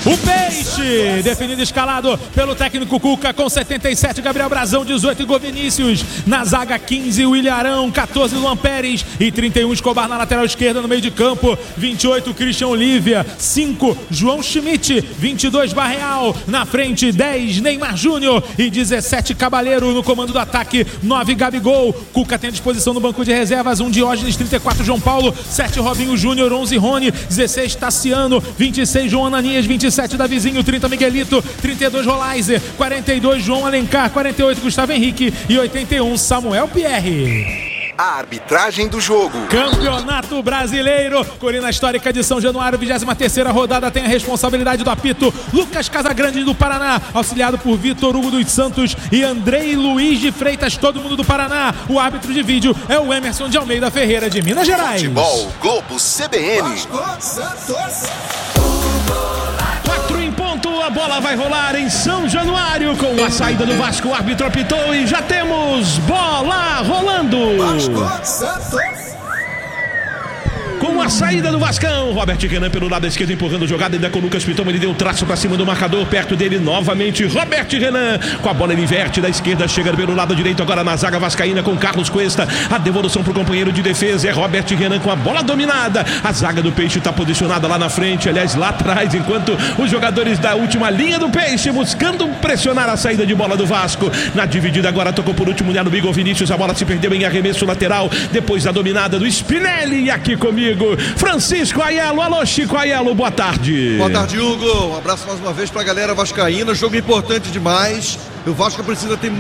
O Peixe, definido escalado pelo técnico Cuca com 77, Gabriel Brazão, 18, Igor Vinícius. Na zaga 15, William Arão, 14, Luan Pérez e 31, Escobar na lateral esquerda no meio de campo. 28, Christian Olívia, 5, João Schmidt, 22, Barreal. Na frente, 10, Neymar Júnior e 17, Cabaleiro no comando do ataque. 9, Gabigol. Cuca tem à disposição no banco de reservas 1, Diógenes, 34, João Paulo, 7, Robinho Júnior, 11, Rony, 16, Tassiano, 26, João Ananias, 27, Davizinho, 30, Miguelito, 32, Rolaiser, 42, João Alencar, 48, Gustavo Henrique e 81, Samuel Pierre. A arbitragem do jogo. Campeonato Brasileiro, Colina Histórica de São Januário, 23ª rodada, tem a responsabilidade do apito Lucas Casagrande do Paraná, auxiliado por Vitor Hugo dos Santos e Andrei Luiz de Freitas, todo mundo do Paraná. O árbitro de vídeo é o Emerson de Almeida Ferreira de Minas Gerais. Futebol Globo CBN. 4 em ponto, a bola vai rolar em São Januário com a saída do Vasco, o árbitro apitou e já temos bola rolando. Com a saída do Vascão, Robert Renan pelo lado esquerdo empurrando a jogada, ainda com o Lucas Piton, ele deu traço para cima do marcador, perto dele novamente Robert Renan, com a bola ele inverte da esquerda, chega pelo lado direito agora na zaga vascaína com Carlos Cuesta, a devolução para o companheiro de defesa é Robert Renan com a bola dominada, a zaga do Peixe está posicionada lá na frente, aliás lá atrás, enquanto os jogadores da última linha do Peixe buscando pressionar a saída de bola do Vasco, na dividida agora tocou por último no Igor Vinícius, a bola se perdeu em arremesso lateral, depois da dominada do Spinelli, e aqui comigo Francisco Aiello. Alô, Chico Aiello, boa tarde. Boa tarde, Hugo. Um abraço mais uma vez pra galera vascaína. Jogo importante demais. O Vasco precisa ter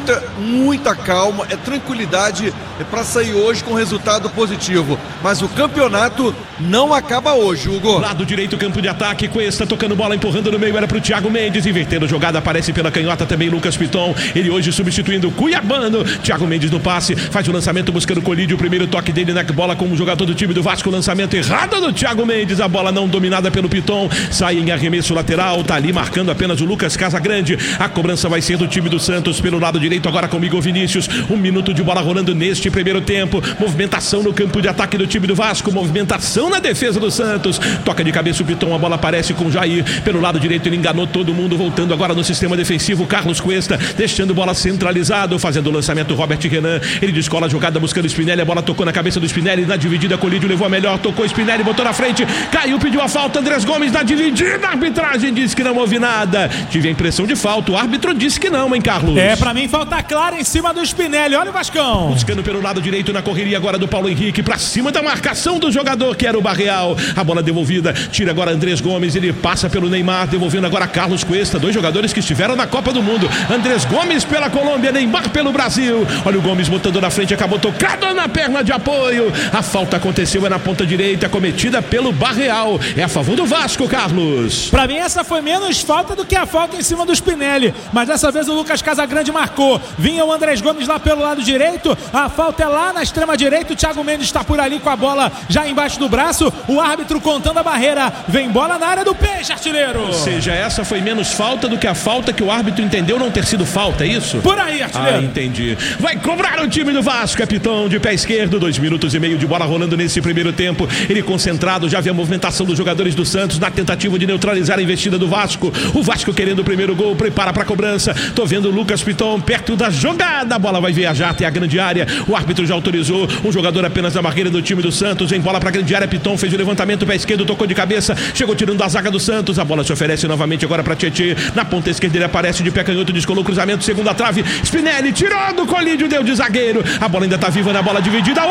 muita calma, tranquilidade para sair hoje com resultado positivo. Mas o campeonato não acaba hoje, Hugo. Lado direito, campo de ataque, Cuesta tocando bola, empurrando no meio, era pro Thiago Mendes, invertendo a jogada, aparece pela canhota também Lucas Piton, ele hoje substituindo o Cuiabano. Thiago Mendes no passe, faz o lançamento buscando o Colídio, o primeiro toque dele na bola com o jogador do time do Vasco, lançamento errado do Thiago Mendes, a bola não dominada pelo Piton, sai em arremesso lateral, tá ali marcando apenas o Lucas Casagrande, a cobrança vai ser do time do Santos pelo lado direito agora comigo o Vinícius, 1 minuto de bola rolando neste primeiro tempo, movimentação no campo de ataque do time do Vasco, movimentação na defesa do Santos, toca de cabeça o Piton, a bola aparece com o Jair, pelo lado direito ele enganou todo mundo, voltando agora no sistema defensivo, Carlos Cuesta, deixando bola centralizado, fazendo o lançamento Robert Renan, ele descola a jogada buscando o Spinelli, a bola tocou na cabeça do Spinelli, na dividida Colídio levou a melhor, tocou o Spinelli, botou na frente, caiu, pediu a falta, Andrés Gomes na dividida, a arbitragem disse que não houve nada, tive a impressão de falta, o árbitro disse que não, hein, Carlos? Pra mim falta clara em cima do Spinelli, olha o Vascão. Buscando pelo lado direito na correria agora do Paulo Henrique, pra cima da marcação do jogador que era o Barreal, a bola devolvida, tira agora Andrés Gomes, ele passa pelo Neymar, devolvendo agora Carlos Cuesta, 2 jogadores que estiveram na Copa do Mundo, Andrés Gomes pela Colômbia, Neymar pelo Brasil, olha o Gomes botando na frente, acabou tocado na perna de apoio, a falta aconteceu, é na ponta direita, cometida pelo Barreal, é a favor do Vasco, Carlos. Pra mim essa foi menos falta do que a falta em cima do Spinelli, mas dessa vez o Lucas Casagrande marcou, vinha o Andrés Gomes lá pelo lado direito, a falta é lá na extrema direita, o Thiago Mendes está por ali com a bola já embaixo do braço, o árbitro contando a barreira, vem bola na área do Peixe, artilheiro. Ou seja, essa foi menos falta do que a falta que o árbitro entendeu não ter sido falta, é isso? Por aí, artilheiro. Entendi. Vai cobrar o time do Vasco, Piton de pé esquerdo, 2 minutos e meio de bola rolando nesse primeiro tempo, ele concentrado, já vê a movimentação dos jogadores do Santos na tentativa de neutralizar a investida do Vasco, o Vasco querendo o primeiro gol, prepara para a cobrança, tô vendo o Lucas Piton perto da jogada, a bola vai viajar até a grande área, o árbitro já autorizou, um jogador apenas na barreira do time do Santos, em bola para a grande área, Piton fez o levantamento, pé esquerdo, tocou de cabeça, chegou tirando da zaga do Santos, a bola se oferece novamente agora para Tietê, na ponta esquerda ele aparece de pé canhoto, descolou o cruzamento, segunda trave, Spinelli tirou do Colídio, deu de zagueiro, a bola ainda tá viva na bola dividida,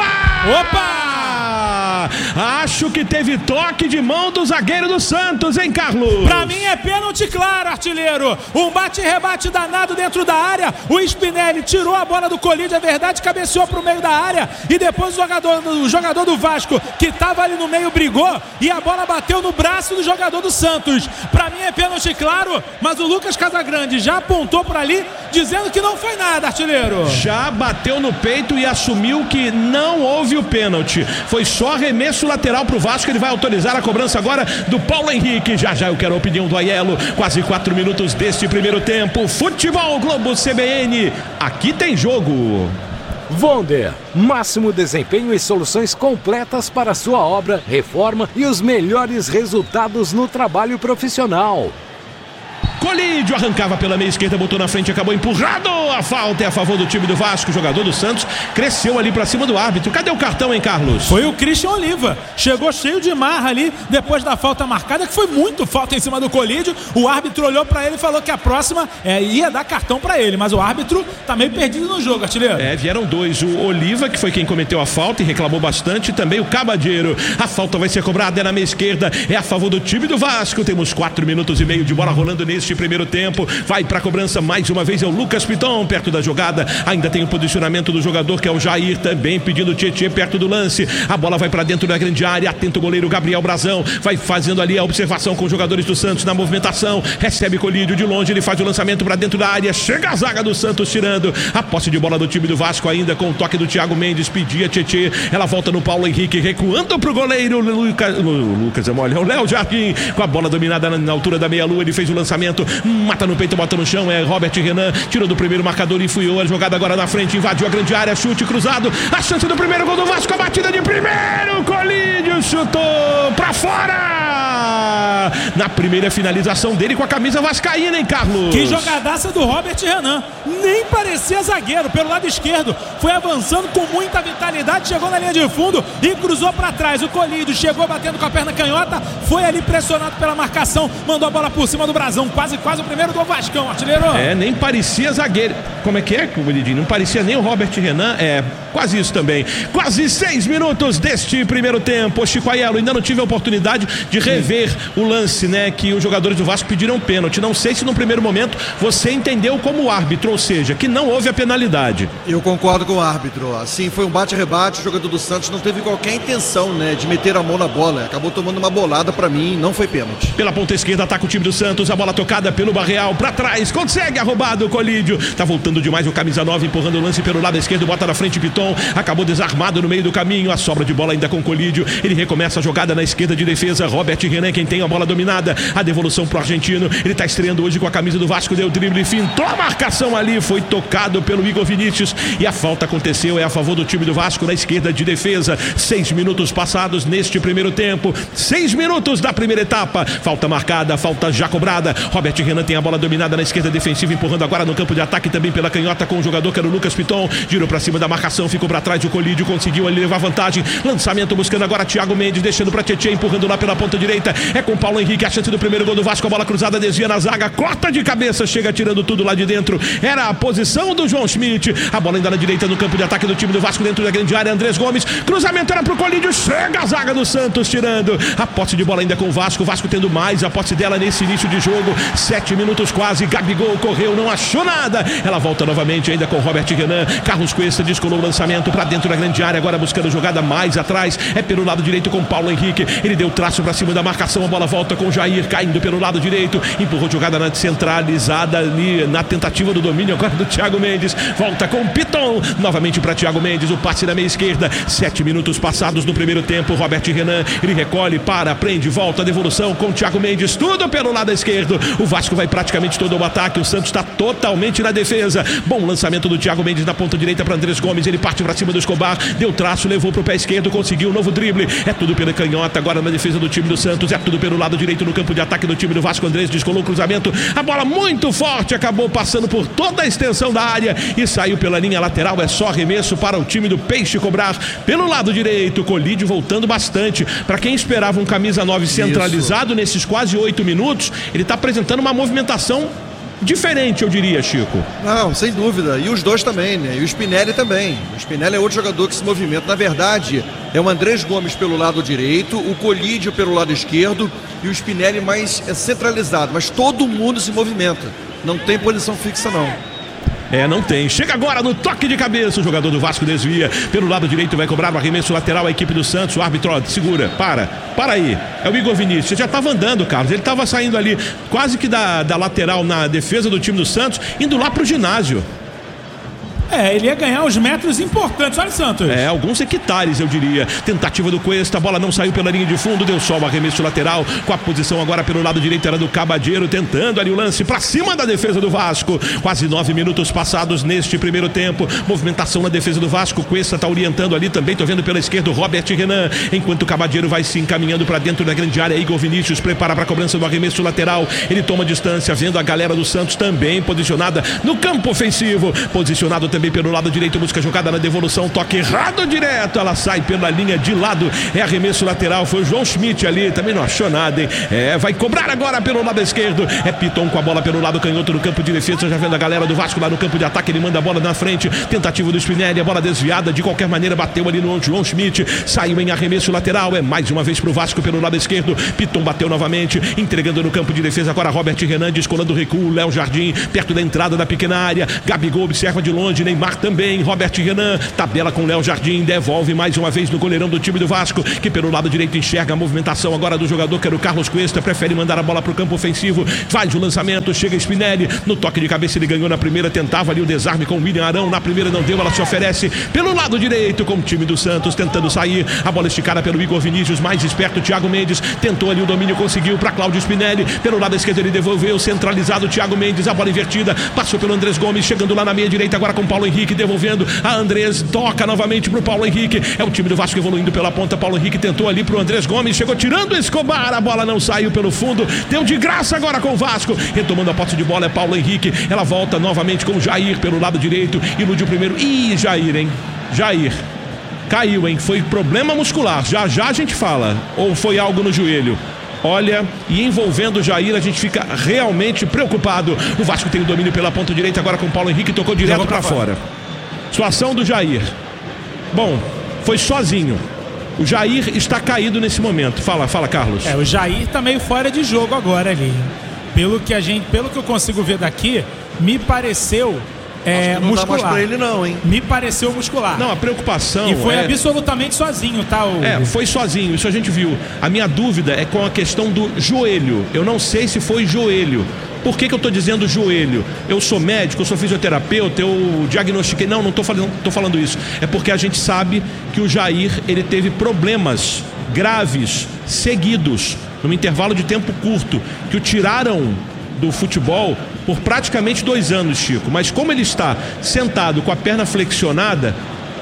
opa! Acho que teve toque de mão do zagueiro do Santos, hein, Carlos? Pra mim é pênalti claro, artilheiro. Um bate e rebate danado dentro da área. O Spinelli tirou a bola do Colídio, é verdade, cabeceou pro meio da área. E depois o jogador do Vasco, que tava ali no meio, brigou. E a bola bateu no braço do jogador do Santos. Pra mim é pênalti claro, mas o Lucas Casagrande já apontou por ali, dizendo que não foi nada, artilheiro. Já bateu no peito e assumiu que não houve o pênalti. Foi só arremesso lateral pro Vasco, ele vai autorizar a cobrança agora do Paulo Henrique. Já eu quero a opinião do Aiello. Quase 4 minutos deste primeiro tempo. Futebol Globo CBN. Aqui tem jogo. Wonder, máximo desempenho e soluções completas para sua obra, reforma e os melhores resultados no trabalho profissional. Colídio arrancava pela meia esquerda, botou na frente, acabou empurrado. A falta é a favor do time do Vasco. O jogador do Santos cresceu ali pra cima do árbitro. Cadê o cartão, hein, Carlos? Foi o Christian Oliva. Chegou cheio de marra ali depois da falta marcada, que foi muito falta em cima do Colídio. O árbitro olhou pra ele e falou que a próxima ia dar cartão pra ele. Mas o árbitro tá meio perdido no jogo, artilheiro. Vieram dois. O Oliva, que foi quem cometeu a falta e reclamou bastante, e também o Cabadeiro. A falta vai ser cobrada, é na meia esquerda, é a favor do time do Vasco. Temos 4 minutos e meio de bola rolando neste primeiro tempo. Vai pra cobrança mais uma vez, é o Lucas Piton perto da jogada. Ainda tem o posicionamento do jogador, que é o Jair, também pedindo Tietê perto do lance. A bola vai pra dentro da grande área. Atento o goleiro Gabriel Brazão. Vai fazendo ali a observação com os jogadores do Santos na movimentação. Recebe Colídio de longe, ele faz o lançamento pra dentro da área. Chega a zaga do Santos tirando a posse de bola do time do Vasco, ainda com o toque do Thiago Mendes. Pedia Tietê. Ela volta no Paulo Henrique, recuando pro goleiro Lucas é mole, é o Léo Jardim, com a bola dominada na altura da meia-lua. Ele fez o lançamento, mata no peito, bota no chão, é Robert Renan, tirou do primeiro marcador e enfiou a jogada agora na frente, invadiu a grande área, chute cruzado, a chance do primeiro gol do Vasco, a batida de primeiro, Colídio chutou pra fora, na primeira finalização dele com a camisa vascaína, hein, Carlos? Que jogadaça do Robert Renan, nem parecia zagueiro, pelo lado esquerdo, foi avançando com muita vitalidade, chegou na linha de fundo e cruzou pra trás. O Colídio chegou batendo com a perna canhota, foi ali pressionado pela marcação, mandou a bola por cima do Brazão, quase o primeiro gol Vascão, artilheiro. Nem parecia zagueiro. Como é que é, Colídio? Não parecia nem o Robert Renan, quase isso também. Quase 6 minutos deste primeiro tempo. Chico Aiello, ainda não tive a oportunidade de rever o lance, né, que os jogadores do Vasco pediram pênalti. Não sei se no primeiro momento você entendeu como árbitro, ou seja, que não houve a penalidade. Eu concordo com o árbitro. Assim, foi um bate-rebate, o jogador do Santos não teve qualquer intenção, né, de meter a mão na bola. Acabou tomando uma bolada, pra mim, não foi pênalti. Pela ponta esquerda ataca o time do Santos, a bola tocada pelo Barreal, pra trás, consegue a roubada o Colídio. Tá voltando demais o camisa 9, empurrando o lance pelo lado esquerdo, bota na frente Piton, acabou desarmado no meio do caminho, a sobra de bola ainda com o Colídio. Ele recomeça a jogada na esquerda de defesa, Robert Renan quem tem a bola dominada, a devolução pro argentino, ele tá estreando hoje com a camisa do Vasco, deu drible, fintou a marcação ali, foi tocado pelo Igor Vinícius e a falta aconteceu, é a favor do time do Vasco na esquerda de defesa. 6 minutos passados neste primeiro tempo, 6 minutos da primeira etapa, falta marcada, falta já cobrada. Robert Renan tem a bola dominada na esquerda defensiva, empurrando agora no campo de ataque também pela canhota com o jogador que era o Lucas Piton, girou pra cima da marcação, ficou pra trás, o Colídio conseguiu ali levar vantagem, lançamento buscando agora Thiago Mendes, deixando pra Tietê, empurrando lá pela ponta direita, é com Paulo Henrique, a chance do primeiro gol do Vasco, a bola cruzada, desvia na zaga, corta de cabeça, chega tirando tudo lá de dentro, era a posição do João Schmidt, a bola ainda na direita no campo de ataque do time do Vasco, dentro da grande área, Andrés Gomes, cruzamento era pro Colídio, chega a zaga do Santos, tirando a posse de bola ainda com o Vasco tendo mais a posse dela nesse início de jogo, 7 minutos quase, Gabigol correu, não achou nada, ela volta novamente ainda com Robert Renan, Carlos Cuesta descolou o lançamento pra dentro da grande área, agora buscando jogada mais atrás, é pelo lado direito com Paulo Henrique, ele deu traço pra cima da marcação, a bola volta com Jair, caindo pelo lado direito, empurrou jogada na centralizada ali, na tentativa do domínio agora do Thiago Mendes, volta com Piton, novamente pra Thiago Mendes, o passe na meia esquerda, 7 minutos passados no primeiro tempo, Robert Renan, ele recolhe, para, prende, volta, devolução com Thiago Mendes, tudo pelo lado esquerdo, o Vasco vai praticamente todo o ataque, o Santos está totalmente na defesa, bom lançamento do Thiago Mendes na ponta direita para Andrés Gomes, ele parte para cima do Escobar, deu traço, levou pro pé esquerdo, conseguiu um novo drible, é tudo pela canhota, agora na defesa do time do Santos, é tudo pelo lado direito no campo de ataque do time do Vasco, Andrés descolou o cruzamento, a bola muito forte, acabou passando por toda a extensão da área e saiu pela linha lateral, é só arremesso para o time do Peixe cobrar pelo lado direito, Colídio voltando bastante, para quem esperava um camisa 9 centralizado nesses quase 8 minutos, ele está apresentando uma movimentação diferente, eu diria, Chico. Não, sem dúvida, e os dois também, né, e o Spinelli também, o Spinelli é outro jogador que se movimenta, na verdade, é o Andrés Gomes pelo lado direito, o Colídio pelo lado esquerdo e o Spinelli mais centralizado, mas todo mundo se movimenta, não tem posição fixa não. Não tem. Chega agora no toque de cabeça. O jogador do Vasco desvia. Pelo lado direito vai cobrar o arremesso lateral a equipe do Santos. O árbitro, segura. Para aí. É o Igor Vinícius. Já estava andando, Carlos. Ele estava saindo ali quase que da lateral na defesa do time do Santos, indo lá pro ginásio. Ele ia ganhar os metros importantes. Olha o Santos. Alguns hectares, eu diria. Tentativa do Cuesta, a bola não saiu pela linha de fundo, deu só o arremesso lateral, com a posição agora pelo lado direito era do Cabadeiro, tentando ali o lance pra cima da defesa do Vasco. Quase 9 minutos passados neste primeiro tempo. Movimentação na defesa do Vasco. Cuesta tá orientando ali também, tô vendo pela esquerda o Robert Renan, enquanto o Cabadeiro vai se encaminhando pra dentro da grande área. Igor Vinícius prepara pra cobrança do arremesso lateral. Ele toma distância, vendo a galera do Santos também posicionada no campo ofensivo. Posicionado também pelo lado direito, busca jogada na devolução, toque errado direto, ela sai pela linha de lado, é arremesso lateral, foi o João Schmidt ali, também não achou nada, hein? Vai cobrar agora pelo lado esquerdo, é Piton com a bola pelo lado canhoto no campo de defesa, já vendo a galera do Vasco lá no campo de ataque, ele manda a bola na frente, tentativa do Spinelli, a bola desviada, de qualquer maneira bateu ali no João Schmidt, saiu em arremesso lateral, mais uma vez pro Vasco pelo lado esquerdo, Piton bateu novamente, entregando no campo de defesa, agora Robert Renan descolando o recuo, Léo Jardim, perto da entrada da pequena área, Gabigol observa de longe, Neymar também, Robert Renan, tabela com Léo Jardim, devolve mais uma vez no goleirão do time do Vasco, que pelo lado direito enxerga a movimentação agora do jogador, que era o Carlos Cuesta, prefere mandar a bola pro campo ofensivo, faz o lançamento, chega Spinelli, no toque de cabeça ele ganhou na primeira, tentava ali o desarme com o William Arão, na primeira não deu, ela se oferece pelo lado direito com o time do Santos, tentando sair, a bola esticada pelo Igor Vinícius, mais esperto Thiago Mendes, tentou ali o domínio, conseguiu para Cláudio Spinelli, pelo lado esquerdo ele devolveu, centralizado Thiago Mendes, a bola invertida, passou pelo Andrés Gomes, chegando lá na meia direita agora com Paulo Henrique, devolvendo a Andrés, toca novamente pro Paulo Henrique, é o time do Vasco evoluindo pela ponta, Paulo Henrique tentou ali pro Andrés Gomes, chegou tirando o Escobar, a bola não saiu pelo fundo, deu de graça agora com o Vasco, retomando a posse de bola é Paulo Henrique, ela volta novamente com o Jair pelo lado direito, ilude o primeiro, Jair, hein? Jair, caiu, hein? Foi problema muscular, já a gente fala, ou foi algo no joelho? Olha, e envolvendo o Jair, a gente fica realmente preocupado. O Vasco tem o domínio pela ponta direita agora com o Paulo Henrique, tocou direto para fora. Situação do Jair. Bom, foi sozinho. O Jair está caído nesse momento. Fala, Carlos. O Jair tá meio fora de jogo agora ali. Pelo que eu consigo ver daqui, me pareceu não muscular. Dá mais pra ele não, hein? Me pareceu muscular. Não, a preocupação... E foi absolutamente sozinho, tá? Foi sozinho, isso a gente viu. A minha dúvida é com a questão do joelho. Eu não sei se foi joelho. Por que eu tô dizendo joelho? Eu sou médico, eu sou fisioterapeuta, eu diagnostiquei... Não tô falando isso. É porque a gente sabe que o Jair, ele teve problemas graves, seguidos, num intervalo de tempo curto, que o tiraram do futebol por praticamente 2 anos, Chico, mas como ele está sentado com a perna flexionada,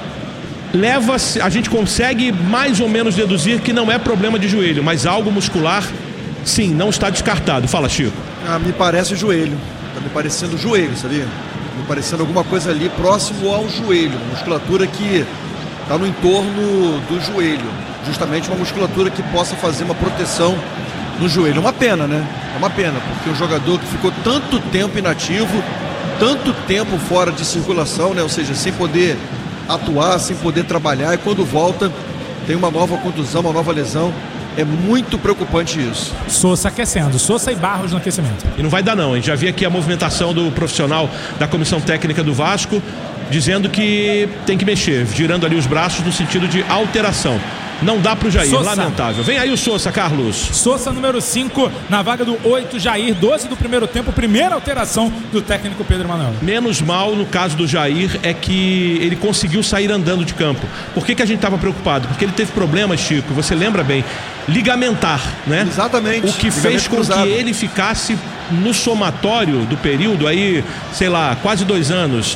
a gente consegue mais ou menos deduzir que não é problema de joelho, mas algo muscular, sim, não está descartado. Fala, Chico. Me parece joelho, tá me parecendo joelho, sabia? Me parecendo alguma coisa ali próximo ao joelho, musculatura que está no entorno do joelho, justamente uma musculatura que possa fazer uma proteção no joelho. É uma pena, né? É uma pena, porque um jogador que ficou tanto tempo inativo, tanto tempo fora de circulação, né? Ou seja, sem poder atuar, sem poder trabalhar, e quando volta tem uma nova contusão, uma nova lesão. É muito preocupante isso. Sousa aquecendo, Sousa e Barros no aquecimento. E não vai dar não, hein? Já vi aqui a movimentação do profissional da comissão técnica do Vasco, dizendo que tem que mexer, girando ali os braços no sentido de alteração. Não dá pro Jair, Sousa. Lamentável. Vem aí o Sousa, Carlos. Sousa, número 5, na vaga do 8, Jair, 12 do primeiro tempo, primeira alteração do técnico Pedro Manuel. Menos mal no caso do Jair é que ele conseguiu sair andando de campo. Por que a gente estava preocupado? Porque ele teve problemas, Chico, você lembra bem, ligamentar, né? Exatamente. O que fez com que ele ficasse no somatório do período aí, sei lá, quase 2 anos,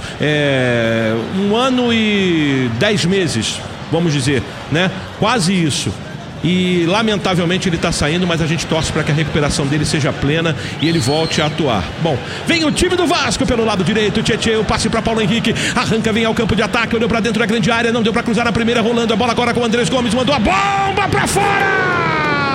1 ano e 10 meses, vamos dizer, né? Quase isso. E lamentavelmente ele está saindo, mas a gente torce para que a recuperação dele seja plena e ele volte a atuar. Bom, vem o time do Vasco pelo lado direito, Tietê, o passe para Paulo Henrique, arranca, vem ao campo de ataque, olhou para dentro da grande área, não deu para cruzar a primeira, rolando a bola agora com o Andrés Gomes, mandou a bomba para fora!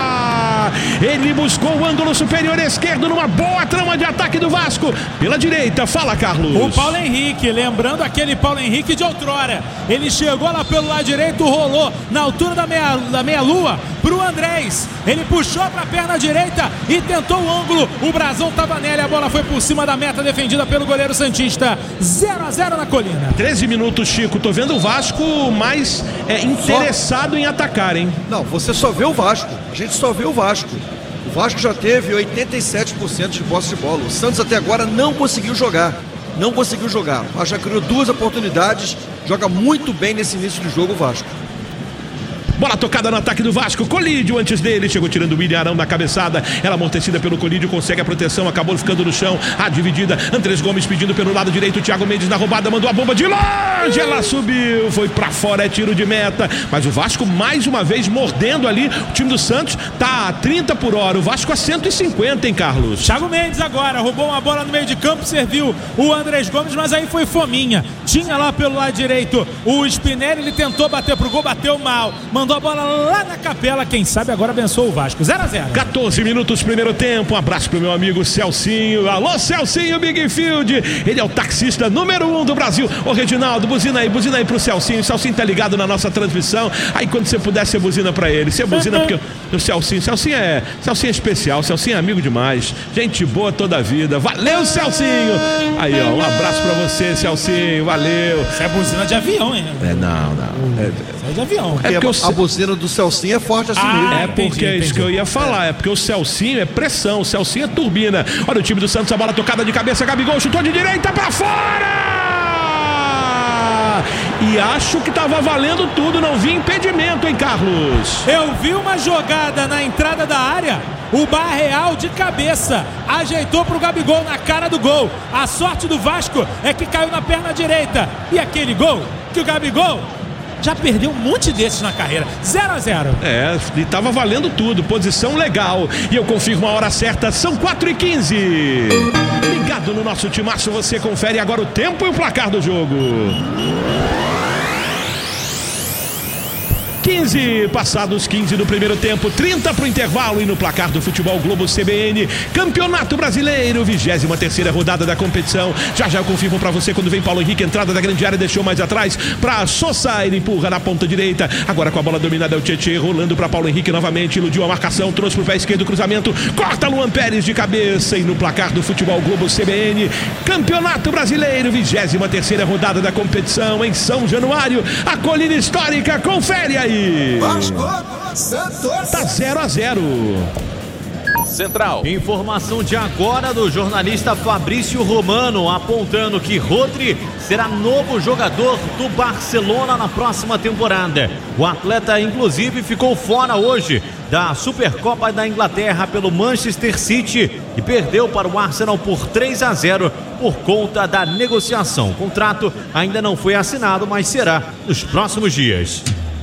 Ele buscou o ângulo superior esquerdo numa boa trama de ataque do Vasco. Pela direita, fala, Carlos. O Paulo Henrique, lembrando aquele Paulo Henrique de outrora. Ele chegou lá pelo lado direito, rolou na altura da meia-lua pro Andrés. Ele puxou pra perna direita e tentou o ângulo. O brasão tava nele, a bola foi por cima da meta, defendida pelo goleiro santista. 0-0 na Colina. 13 minutos, Chico. Tô vendo o Vasco mais interessado em atacar, hein? Não, você só vê o Vasco. A gente só vê o Vasco. O Vasco já teve 87% de posse de bola. O Santos até agora não conseguiu jogar. não conseguiu jogar. O Vasco já criou 2 oportunidades, joga muito bem nesse início de jogo o Vasco. Bola tocada no ataque do Vasco, Colídio antes dele, chegou tirando o William Arão na cabeçada, ela amortecida pelo Colídio, consegue a proteção, acabou ficando no chão, a dividida, Andrés Gomes pedindo pelo lado direito, Thiago Mendes na roubada, mandou a bomba de longe, ela subiu, foi pra fora, é tiro de meta, mas o Vasco mais uma vez mordendo ali, o time do Santos tá a 30 por hora, o Vasco a 150, hein, Carlos? Thiago Mendes agora, roubou uma bola no meio de campo, serviu o Andrés Gomes, mas aí foi fominha, tinha lá pelo lado direito o Spinelli, ele tentou bater pro gol, bateu mal, mandou a bola lá na capela, quem sabe agora abençoou o Vasco, 0-0. 14 minutos, primeiro tempo, um abraço pro meu amigo Celcinho, alô Celcinho Big Field, ele é o taxista número 1 do Brasil. Ô Reginaldo, buzina aí pro Celcinho, o Celcinho tá ligado na nossa transmissão, aí quando você puder, você buzina pra ele, você buzina porque o Celcinho é especial, Celcinho é amigo demais, gente boa toda a vida, valeu Celcinho, aí ó, um abraço pra você Celcinho, valeu. Isso é buzina de avião, hein? Não. Isso é de avião. É porque a buzina do Celcinho é forte assim mesmo. É porque é isso que eu ia falar, é porque o Celcinho é pressão, o Celcinho é turbina. Olha o time do Santos, a bola tocada de cabeça, Gabigol chutou de direita pra fora! E acho que tava valendo tudo, não vi impedimento, hein, Carlos? Eu vi uma jogada na entrada da área, o Barreal de cabeça ajeitou pro Gabigol na cara do gol. A sorte do Vasco é que caiu na perna direita. E aquele gol que o Gabigol já perdeu um monte desses na carreira. 0-0. E tava valendo tudo, posição legal. E eu confirmo a hora certa, são 4h15. Ligado no nosso timaço, você confere agora o tempo e o placar do jogo. 15, passados 15 do primeiro tempo, 30 pro intervalo e no placar do Futebol Globo CBN, Campeonato Brasileiro, 23ª rodada da competição. Já eu confirmo pra você quando vem Paulo Henrique, entrada da grande área, deixou mais atrás pra Sosa, ele empurra na ponta direita, agora com a bola dominada é o Tietê, rolando pra Paulo Henrique novamente, iludiu a marcação, trouxe pro pé esquerdo o cruzamento, corta Luan Pérez de cabeça e no placar do Futebol Globo CBN, Campeonato Brasileiro, 23ª rodada da competição em São Januário, a colina histórica, confere aí. Tá 0-0. Central. Informação de agora do jornalista Fabrício Romano, apontando que Rodri será novo jogador do Barcelona na próxima temporada. O atleta, inclusive, ficou fora hoje da Supercopa da Inglaterra pelo Manchester City e perdeu para o Arsenal por 3-0 por conta da negociação. O contrato ainda não foi assinado, mas será nos próximos dias.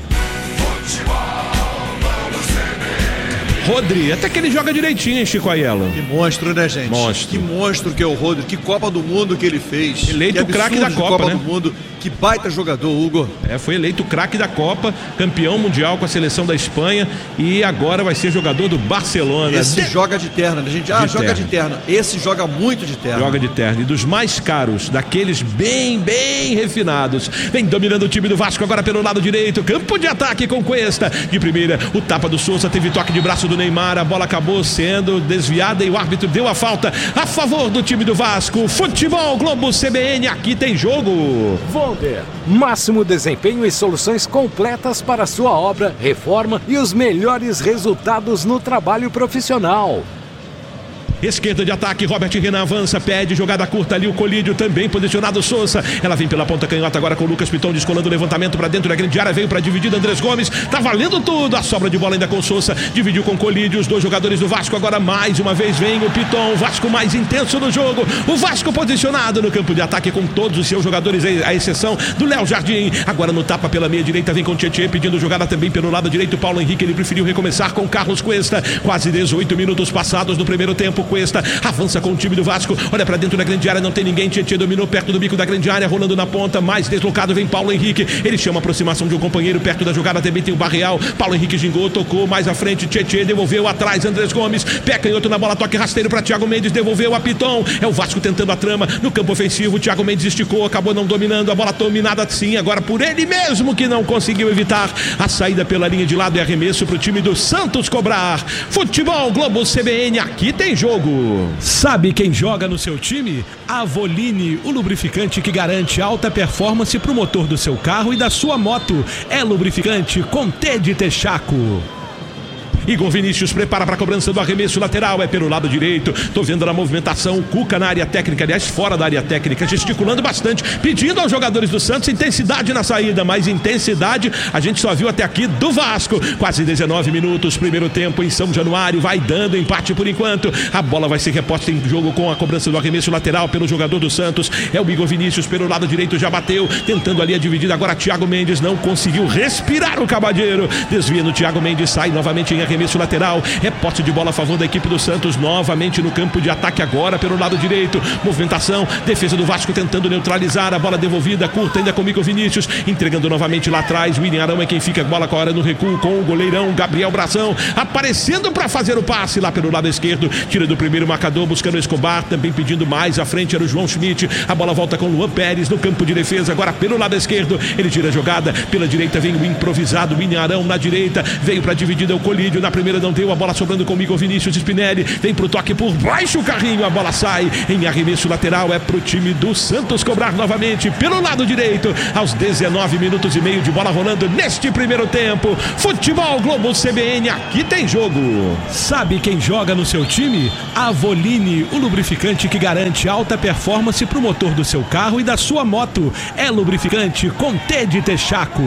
Rodri, até que ele joga direitinho, hein, Chico Aiello? Que monstro, né, gente? Monstro. Que monstro que é o Rodri, que Copa do Mundo que ele fez. Eleito o craque da Copa, né? Do Mundo. Que baita jogador, Hugo. Foi eleito o craque da Copa, campeão mundial com a seleção da Espanha e agora vai ser jogador do Barcelona. Esse joga de terno, a gente joga de terno. Esse joga muito de terno. Joga de terno e dos mais caros, daqueles bem refinados. Vem dominando o time do Vasco agora pelo lado direito, campo de ataque com Cuesta. De primeira, o tapa do Sousa, teve toque de braço do Neymar, a bola acabou sendo desviada e o árbitro deu a falta a favor do time do Vasco. Futebol Globo CBN, aqui tem jogo. Máximo desempenho e soluções completas para sua obra, reforma e os melhores resultados no trabalho profissional. Esquerda de ataque, Robert Renan avança, pede jogada curta ali, o Colídio também posicionado, Sousa, ela vem pela ponta canhota agora com o Lucas Piton descolando o levantamento para dentro da grande área, veio para dividir Andrés Gomes, tá valendo tudo, a sobra de bola ainda com Sousa, dividiu com o Colídio, os dois jogadores do Vasco, agora mais uma vez vem o Piton, o Vasco mais intenso no jogo, o Vasco posicionado no campo de ataque com todos os seus jogadores, à exceção do Léo Jardim, agora no tapa pela meia direita, vem com o Tietê pedindo jogada também pelo lado direito, Paulo Henrique, ele preferiu recomeçar com Carlos Cuesta, quase 18 minutos passados no primeiro tempo, Cuesta avança com o time do Vasco, olha pra dentro da grande área, não tem ninguém, Tietê dominou perto do bico da grande área, rolando na ponta, mais deslocado vem Paulo Henrique, ele chama a aproximação de um companheiro perto da jogada, também tem o Barreal, Paulo Henrique gingou, tocou mais à frente, Tietê devolveu atrás, Andrés Gomes, pé canhoto na bola, toque rasteiro pra Thiago Mendes, devolveu a Piton, é o Vasco tentando a trama no campo ofensivo, Thiago Mendes esticou, acabou não dominando, a bola dominada sim, agora por ele mesmo que não conseguiu evitar a saída pela linha de lado e arremesso pro time do Santos cobrar. Futebol Globo CBN, aqui tem jogo. Sabe quem joga no seu time? Avoline, o lubrificante que garante alta performance pro motor do seu carro e da sua moto. É lubrificante com T de Texaco. Igor Vinícius prepara para a cobrança do arremesso lateral, é pelo lado direito. Tô vendo na movimentação o Cuca na área técnica, aliás, fora da área técnica, gesticulando bastante, pedindo aos jogadores do Santos intensidade na saída, mas intensidade a gente só viu até aqui do Vasco. Quase 19 minutos, primeiro tempo em São Januário, vai dando empate por enquanto. A bola vai ser reposta em jogo com a cobrança do arremesso lateral pelo jogador do Santos. É o Igor Vinícius pelo lado direito, já bateu, tentando ali a dividida. Agora Thiago Mendes não conseguiu respirar o Cabadeiro. Desvia no Thiago Mendes, sai novamente em arremesso lateral. Reposte de bola a favor da equipe do Santos, novamente no campo de ataque agora pelo lado direito. Movimentação, defesa do Vasco tentando neutralizar. A bola devolvida, curta ainda com o Igor Vinícius, entregando novamente lá atrás. William Arão é quem fica, bola com a hora no recuo com o goleirão Gabriel Brazão, aparecendo para fazer o passe lá pelo lado esquerdo. Tira do primeiro marcador, buscando o Escobar, também pedindo mais à frente era o João Schmidt. A bola volta com o Luan Pérez no campo de defesa, agora pelo lado esquerdo. Ele tira a jogada, pela direita vem o improvisado William Arão na direita, veio para dividida o Colídio, na primeira não deu, a bola sobrando com o Igor Vinícius Spinelli, vem pro toque por baixo o carrinho, a bola sai em arremesso lateral, é pro time do Santos cobrar novamente pelo lado direito, aos 19 minutos e meio de bola rolando neste primeiro tempo. Futebol Globo CBN, aqui tem jogo. Sabe quem joga no seu time? Avoline, o lubrificante que garante alta performance pro motor do seu carro e da sua moto. É lubrificante com T de Texaco.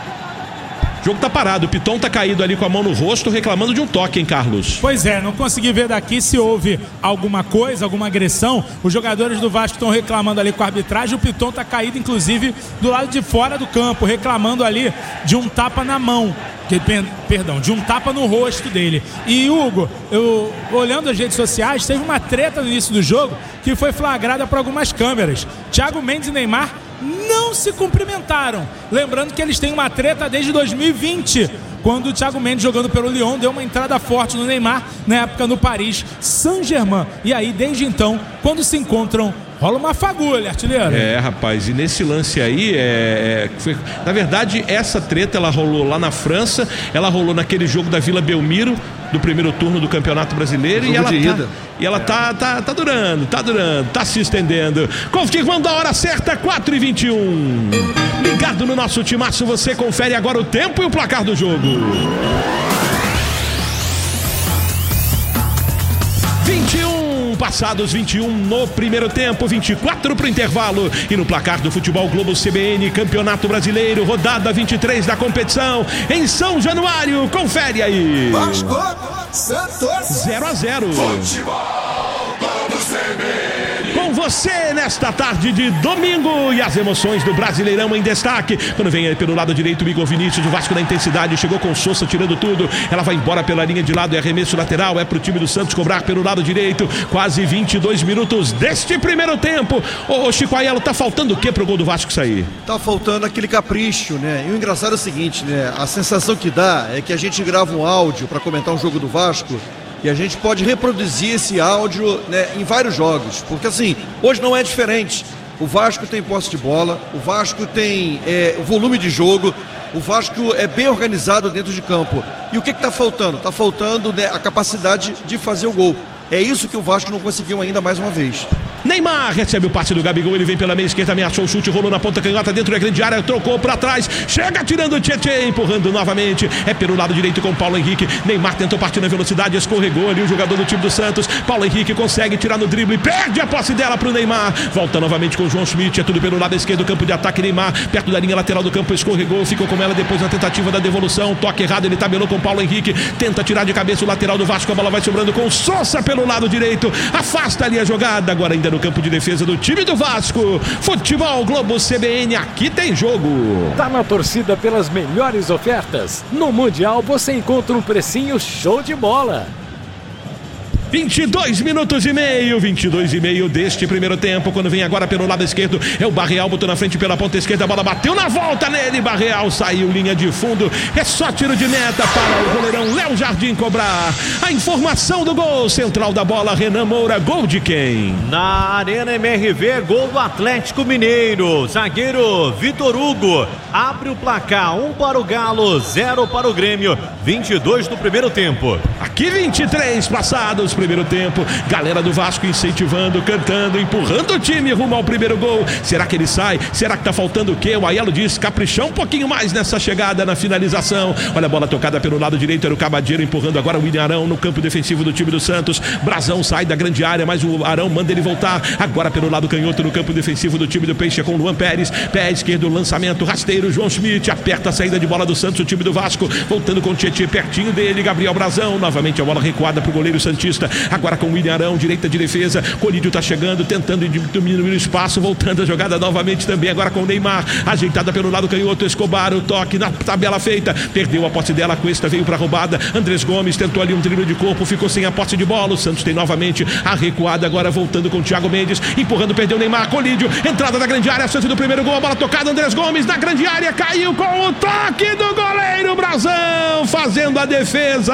O jogo tá parado, o Piton tá caído ali com a mão no rosto, reclamando de um toque, hein, Carlos? Pois é, não consegui ver daqui se houve alguma coisa, alguma agressão. Os jogadores do Vasco estão reclamando ali com a arbitragem. O Piton tá caído, inclusive, do lado de fora do campo, reclamando ali de um tapa na mão. De um tapa no rosto dele. E Hugo, eu olhando as redes sociais, teve uma treta no início do jogo que foi flagrada por algumas câmeras. Thiago Mendes e Neymar não se cumprimentaram. Lembrando que eles têm uma treta desde 2020, quando o Thiago Mendes, jogando pelo Lyon, deu uma entrada forte no Neymar, na época no Paris Saint-Germain. E aí, desde então, quando se encontram, rola uma fagulha, artilheiro. É, rapaz, e nesse lance aí, na verdade, essa treta, ela rolou lá na França, ela rolou naquele jogo da Vila Belmiro, do primeiro turno do Campeonato Brasileiro, e ela tá durando, tá se estendendo. Confirmando a hora certa, 4h21. Ligado no nosso timaço, você confere agora o tempo e o placar do jogo. 21. Passados 21 no primeiro tempo, 24 para o intervalo. E no placar do Futebol Globo CBN, Campeonato Brasileiro, rodada 23 da competição, em São Januário. Confere aí. Vasco, Santos, 0-0. Futebol Globo CBN. Com você nesta tarde de domingo, e as emoções do Brasileirão em destaque. Quando vem aí pelo lado direito o Igor Vinícius, o Vasco na intensidade, chegou com Sousa tirando tudo. Ela vai embora pela linha de lado, é arremesso lateral, é pro time do Santos cobrar pelo lado direito. Quase 22 minutos deste primeiro tempo. Ô Chico Aiello, tá faltando o que pro gol do Vasco sair? Tá faltando aquele capricho, né? E o engraçado é o seguinte, né? A sensação que dá é que a gente grava um áudio para comentar um jogo do Vasco e a gente pode reproduzir esse áudio, né, em vários jogos, porque assim, hoje não é diferente. O Vasco tem posse de bola, o Vasco tem volume de jogo, o Vasco é bem organizado dentro de campo. E o que está faltando? Está faltando, né, a capacidade de fazer o gol. É isso que o Vasco não conseguiu ainda mais uma vez. Neymar recebe o passe do Gabigol, ele vem pela meia esquerda, ameaçou o chute, rolou na ponta canhota dentro da grande área, trocou para trás, chega tirando o Tietê, empurrando novamente, é pelo lado direito com Paulo Henrique. Neymar tentou partir na velocidade, escorregou ali o jogador do time do Santos. Paulo Henrique consegue tirar no drible, perde a posse dela pro Neymar, volta novamente com o João Schmidt, é tudo pelo lado esquerdo, campo de ataque. Neymar perto da linha lateral do campo, escorregou, ficou com ela depois na tentativa da devolução, toque errado, ele tabelou com Paulo Henrique, tenta tirar de cabeça o lateral do Vasco, a bola vai sobrando com Sousa pelo lado direito, afasta ali a jogada, agora ainda no campo de defesa do time do Vasco. Futebol Globo CBN, aqui tem jogo. Tá na torcida pelas melhores ofertas? No Mundial você encontra um precinho show de bola. 22 minutos e meio deste primeiro tempo. Quando vem agora pelo lado esquerdo, é o Barreal, botou na frente pela ponta esquerda, a bola bateu na volta nele, Barreal saiu linha de fundo, é só tiro de meta para o goleirão Léo Jardim cobrar. A informação do gol, central da bola, Renan Moura, gol de quem? Na Arena MRV, gol do Atlético Mineiro, zagueiro Vitor Hugo, abre o placar, 1 para o Galo, 0 para o Grêmio, 22 do primeiro tempo. Aqui 23 passados primeiro tempo. Galera do Vasco incentivando, cantando, empurrando o time rumo ao primeiro gol. Será que ele sai? Será que tá faltando o quê? O Aiello diz, caprichar um pouquinho mais nessa chegada, na finalização. Olha a bola tocada pelo lado direito, era o Cabadeiro empurrando agora o William Arão no campo defensivo do time do Santos. Brazão sai da grande área, mas o Arão manda ele voltar. Agora pelo lado canhoto no campo defensivo do time do Peixe com o Luan Pérez. Pé esquerdo, lançamento rasteiro, João Schmidt aperta a saída de bola do Santos, o time do Vasco, voltando com o Tietê pertinho dele, Gabriel Brazão, novamente a bola recuada pro goleiro santista, agora com o William Arão, direita de defesa, Colídio tá chegando, tentando diminuir o espaço, voltando a jogada novamente também, agora com o Neymar, ajeitada pelo lado canhoto, Escobar, o toque na tabela feita, perdeu a posse dela, Cuesta veio pra roubada, Andrés Gomes tentou ali um drible de corpo, ficou sem a posse de bola, o Santos tem novamente a recuada, agora voltando com o Thiago Mendes, empurrando, perdeu o Neymar, Colídio, entrada da grande área, a chance do primeiro gol, a bola tocada, Andrés Gomes na grande área, caiu com o toque do goleiro Brazão, fazendo a defesa.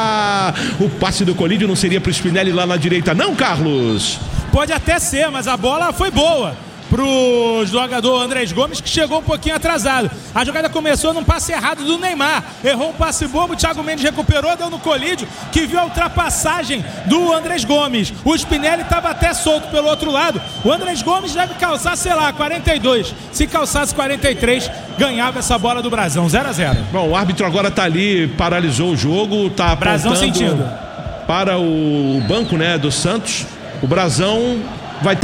O passe do Colídio não seria pro Spinelli lá na direita não, Carlos? Pode até ser, mas a bola foi boa pro jogador Andrés Gomes, que chegou um pouquinho atrasado. A jogada começou num passe errado do Neymar, errou um passe bobo, o Thiago Mendes recuperou, deu no Colídio, que viu a ultrapassagem do Andrés Gomes. O Spinelli estava até solto pelo outro lado. O Andrés Gomes deve calçar, sei lá, 42. Se calçasse 43, ganhava essa bola do Brazão, 0-0. Bom, o árbitro agora tá ali, paralisou o jogo, tá Brazão sentindo para o banco, né, do Santos. O Brazão vai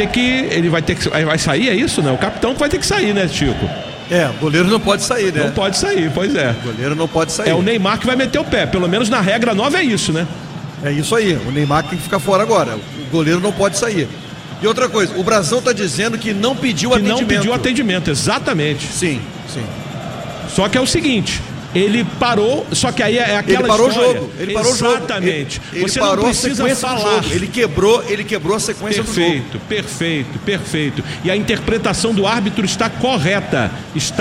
sair, é isso, né? O capitão vai ter que sair, né, Chico? O goleiro não pode sair, né? Não pode sair, pois é. O goleiro não pode sair. É o Neymar que vai meter o pé, pelo menos na regra nova é isso, né? É isso aí, o Neymar tem que ficar fora agora, o goleiro não pode sair. E outra coisa, o Brazão tá dizendo que não pediu atendimento. Não pediu atendimento, exatamente. Sim. Só que é o seguinte, ele parou, só que aí é aquela ele parou história. O jogo. Ele parou exatamente. O jogo. Ele Você parou não precisa a sequência falar. do jogo. Ele quebrou a sequência do jogo. Perfeito. E a interpretação do árbitro está correta.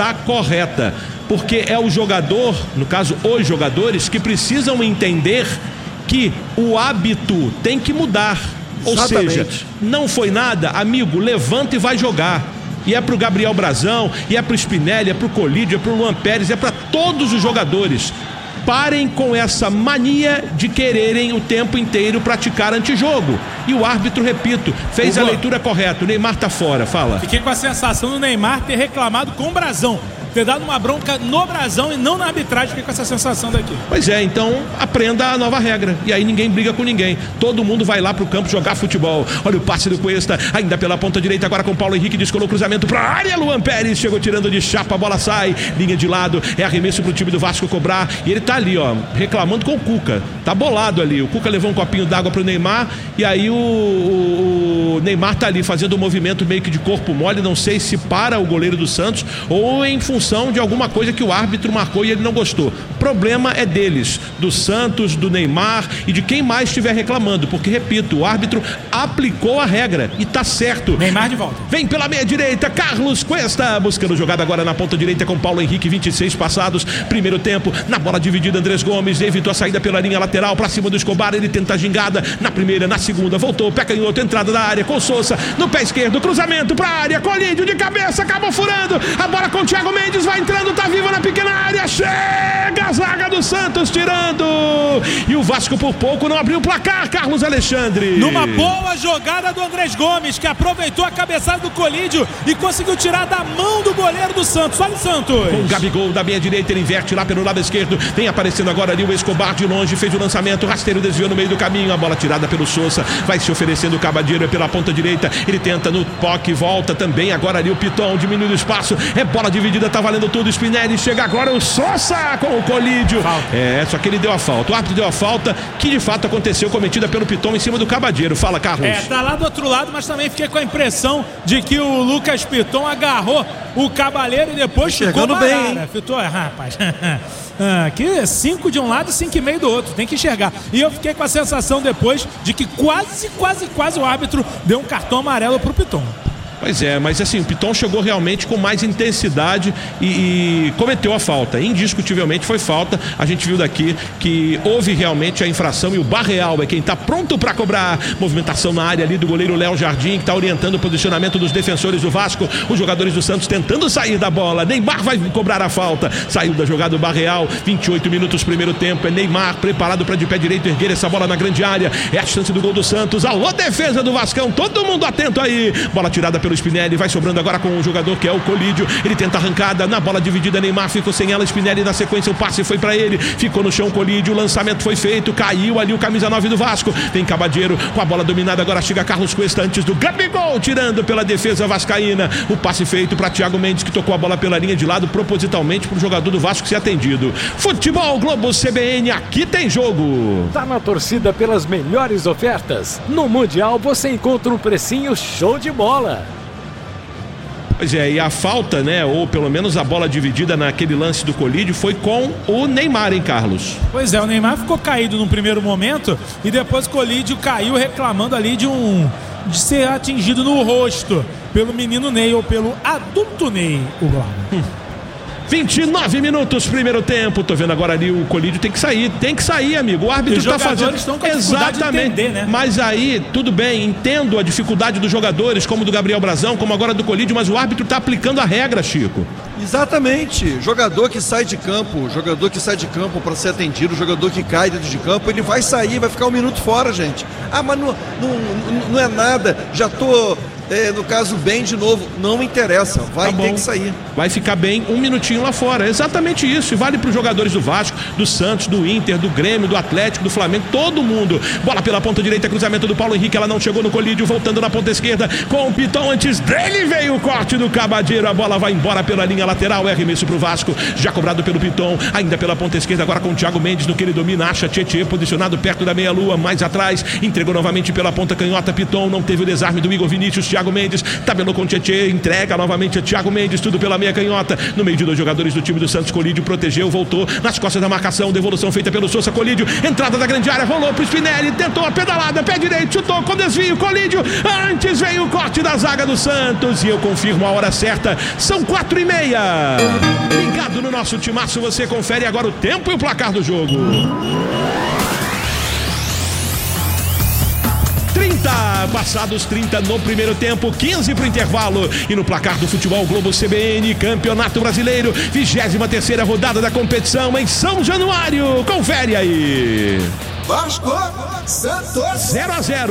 Porque é o jogador, no caso os jogadores, que precisam entender que o hábito tem que mudar. Ou seja, não foi nada, amigo, levanta e vai jogar. E é pro Gabriel Brazão, e é pro Spinelli, é pro Colídio, é pro Luan Pérez, é para todos os jogadores. Parem com essa mania de quererem o tempo inteiro praticar antijogo. E o árbitro, repito, fez a leitura correta. O Neymar tá fora, fala. Fiquei com a sensação do Neymar ter reclamado com o Brazão, ter dado uma bronca no Brazão e não na arbitragem. Fiquei com essa sensação daqui. Pois é, então aprenda a nova regra. E aí ninguém briga com ninguém. Todo mundo vai lá pro campo jogar futebol. Olha o passe do Cuesta, ainda pela ponta direita, agora com Paulo Henrique, descolou o cruzamento pra área. Luan Pérez chegou tirando de chapa, a bola sai, linha de lado, é arremesso pro time do Vasco cobrar. E ele tá ali, ó, reclamando com o Cuca. Tá bolado ali. O Cuca levou um copinho d'água pro Neymar. E aí o Neymar tá ali fazendo um movimento meio que de corpo mole. Não sei se para o goleiro do Santos ou em função de alguma coisa que o árbitro marcou e ele não gostou. Problema é deles, do Santos, do Neymar e de quem mais estiver reclamando, porque, repito, o árbitro aplicou a regra e tá certo. Neymar de volta. Vem pela meia direita, Carlos Cuesta, buscando jogada agora na ponta direita com Paulo Henrique, 26 passados, primeiro tempo, na bola dividida, Andrés Gomes evitou a saída pela linha lateral, pra cima do Escobar, ele tenta a gingada, na primeira, na segunda, voltou, pé canhoto, entrada da área, com Sousa, no pé esquerdo, cruzamento pra área, Colídio de cabeça, acabou furando, a bola com o Thiago Mendes, vai entrando, tá viva na pequena área, chega a zaga do Santos tirando, e o Vasco por pouco não abriu o placar, Carlos Alexandre. Numa boa jogada do Andrés Gomes, que aproveitou a cabeçada do Colídio e conseguiu tirar da mão do goleiro do Santos. Olha o Santos. Com o Gabigol da meia direita, ele inverte lá pelo lado esquerdo, vem aparecendo agora ali o Escobar de longe, fez o lançamento, rasteiro desviou no meio do caminho, a bola tirada pelo Sousa, vai se oferecendo o Cabadeiro pela ponta direita, ele tenta no toque, volta também, agora ali o Piton, diminui o espaço, é bola dividida, tá valendo tudo, Spinelli, chega agora o Sousa com o Colídio. Só que ele deu a falta, o árbitro deu a falta, que de fato aconteceu, cometida pelo Piton em cima do Cabadeiro. Fala, Carlos. Tá lá do outro lado, mas também fiquei com a impressão de que o Lucas Piton agarrou o Cavaleiro e depois ficou bem. Fitou, rapaz. Aqui 5 de um lado e 5,5 do outro, tem que enxergar. E eu fiquei com a sensação depois de que quase o árbitro deu um cartão amarelo pro Piton. Pois é, mas assim, o Piton chegou realmente com mais intensidade e cometeu a falta. Indiscutivelmente foi falta. A gente viu daqui que houve realmente a infração e o Barreal é quem está pronto para cobrar. Movimentação na área ali do goleiro Léo Jardim, que está orientando o posicionamento dos defensores do Vasco. Os jogadores do Santos tentando sair da bola. Neymar vai cobrar a falta. Saiu da jogada do Barreal. 28 minutos primeiro tempo. É Neymar preparado para de pé direito erguer essa bola na grande área. É a chance do gol do Santos. Alô, defesa do Vascão. Todo mundo atento aí. Bola tirada pelo Spinelli, vai sobrando agora com o jogador que é o Colídio, ele tenta arrancada, na bola dividida Neymar ficou sem ela, Spinelli na sequência o passe foi pra ele, ficou no chão Colídio, o lançamento foi feito, caiu ali o camisa 9 do Vasco, tem Cabadeiro com a bola dominada, agora chega Carlos Cuesta antes do Gabigol, tirando pela defesa vascaína, o passe feito pra Thiago Mendes, que tocou a bola pela linha de lado propositalmente pro jogador do Vasco ser atendido. Futebol Globo CBN, aqui tem jogo. Tá na torcida pelas melhores ofertas? No Mundial você encontra um precinho show de bola. Pois é, e a falta, né, ou pelo menos a bola dividida naquele lance do Colídio foi com o Neymar, hein, Carlos? Pois é, o Neymar ficou caído no primeiro momento e depois o Colídio caiu reclamando ali de ser atingido no rosto pelo menino Ney ou pelo adulto Ney, o Glauber. 29 minutos, primeiro tempo. Tô vendo agora ali o Colídio tem que sair, amigo. O árbitro tá fazendo. Estão com a dificuldade de entender, né? Mas aí, tudo bem, entendo a dificuldade dos jogadores, como do Gabriel Brazão, como agora do Colídio, mas o árbitro tá aplicando a regra, Chico. Exatamente. Jogador que sai de campo para ser atendido, jogador que cai dentro de campo, ele vai sair, vai ficar um minuto fora, gente. Ah, mas não é nada. Já tô no caso bem de novo, não interessa, vai ter que sair. Vai ficar bem um minutinho lá fora, é exatamente isso, e vale para os jogadores do Vasco, do Santos, do Inter, do Grêmio, do Atlético, do Flamengo, todo mundo. Bola pela ponta direita, cruzamento do Paulo Henrique, ela não chegou no Colídio, voltando na ponta esquerda, com o Piton, antes dele veio o corte do Cabadeiro, a bola vai embora pela linha lateral, é arremesso para o Vasco, já cobrado pelo Piton, ainda pela ponta esquerda, agora com o Thiago Mendes, no que ele domina, acha Tietê, posicionado perto da meia-lua, mais atrás, entregou novamente pela ponta canhota, Piton, não teve o desarme do Igor Vinícius, Thiago Mendes, tabelou com o Tietê, entrega novamente a Thiago Mendes, tudo pela meia canhota, no meio de dois jogadores do time do Santos, Colídio protegeu, voltou nas costas da marcação, devolução feita pelo Sousa, Colídio, entrada da grande área, rolou pro Spinelli, tentou a pedalada, pé direito, chutou com desvio, Colídio, antes veio o corte da zaga do Santos, e eu confirmo a hora certa, são 4:30. Ligado no nosso timaço, você confere agora o tempo e o placar do jogo. 30, passados 30 no primeiro tempo, 15 pro intervalo, e no placar do Futebol Globo CBN, Campeonato Brasileiro, 23ª rodada da competição em São Januário, confere aí. Vasco, Santos 0-0.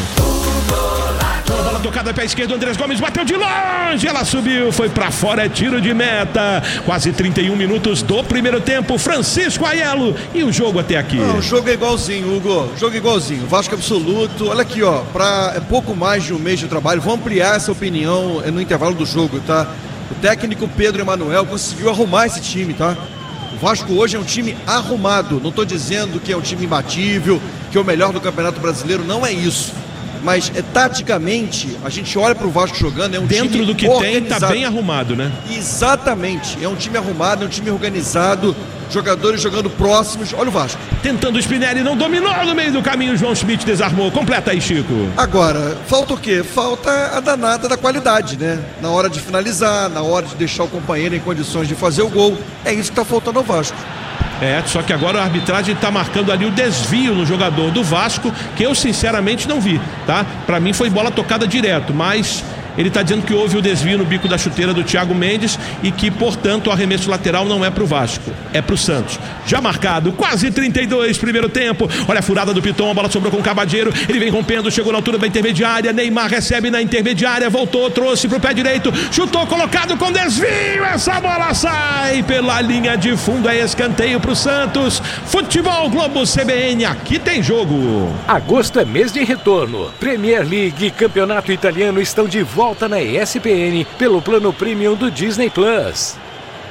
A bola tocada pé esquerdo, Andrés Gomes bateu de longe, ela subiu, foi pra fora, é tiro de meta. Quase 31 minutos do primeiro tempo, Francisco Aiello, e o jogo até aqui. O jogo é igualzinho, Hugo, jogo é igualzinho, Vasco absoluto. Olha aqui, ó, para pouco mais de um mês de trabalho, vou ampliar essa opinião no intervalo do jogo, tá? O técnico Pedro Emanuel conseguiu arrumar esse time, tá? O Vasco hoje é um time arrumado, não estou dizendo que é um time imbatível, que é o melhor do Campeonato Brasileiro, não é isso. Mas taticamente, a gente olha para o Vasco jogando, é um time dentro do que organizado. Tem, tá bem arrumado, né? Exatamente, é um time arrumado, é um time organizado, jogadores jogando próximos. Olha o Vasco. Tentando o Spinelli, não dominou no meio do caminho, João Schmidt desarmou. Completa aí, Chico. Agora, falta o quê? Falta a danada da qualidade, né? Na hora de finalizar, na hora de deixar o companheiro em condições de fazer o gol. É isso que está faltando ao Vasco. É, só que agora a arbitragem está marcando ali o desvio no jogador do Vasco, que eu sinceramente não vi, tá? Para mim foi bola tocada direto, mas ele está dizendo que houve o desvio no bico da chuteira do Thiago Mendes e que, portanto, o arremesso lateral não é para o Vasco, é para o Santos. Já marcado, quase 32, primeiro tempo. Olha a furada do Piton, a bola sobrou com o Cabadeiro, ele vem rompendo, chegou na altura da intermediária, Neymar recebe na intermediária, voltou, trouxe para o pé direito, chutou, colocado com desvio, essa bola sai pela linha de fundo, é escanteio para o Santos. Futebol Globo CBN, aqui tem jogo. Agosto é mês de retorno. Premier League e Campeonato Italiano estão de volta na ESPN pelo plano Premium do Disney Plus.